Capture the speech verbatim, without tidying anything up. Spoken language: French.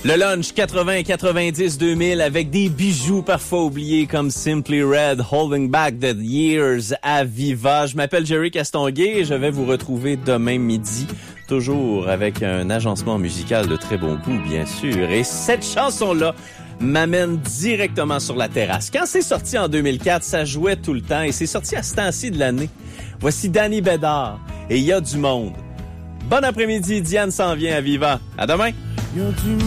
Le lunch quatre-vingts, quatre-vingt-dix, deux mille avec des bijoux parfois oubliés comme Simply Red, Holding Back the Years à Viva. Je m'appelle Jerry Castonguay et je vais vous retrouver demain midi, toujours avec un agencement musical de très bon goût, bien sûr. Et cette chanson-là m'amène directement sur la terrasse. Quand c'est sorti en deux mille quatre, ça jouait tout le temps et c'est sorti à ce temps-ci de l'année. Voici Danny Bédard et il y a du monde. Bon après-midi, Diane s'en vient à Viva. À demain!